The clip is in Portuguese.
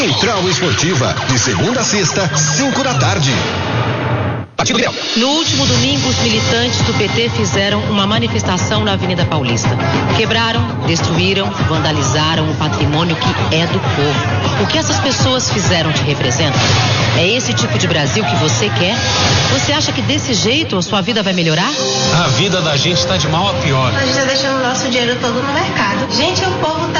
Central Esportiva, de segunda a sexta, 5 da tarde. No último domingo, os militantes do PT fizeram uma manifestação na Avenida Paulista. Quebraram, destruíram, vandalizaram o patrimônio que é do povo. O que essas pessoas fizeram te representa? É esse tipo de Brasil que você quer? Você acha que desse jeito a sua vida vai melhorar? A vida da gente está de mal a pior. A gente está deixando o nosso dinheiro todo no mercado. Gente, o povo tá